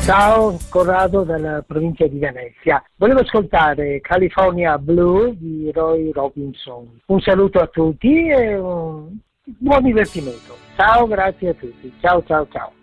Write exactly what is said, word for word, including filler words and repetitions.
Ciao, Corrado dalla provincia di Venezia. Volevo ascoltare California Blue di Roy Robinson. Un saluto a tutti e un buon divertimento. Ciao, grazie a tutti. Ciao, ciao, ciao.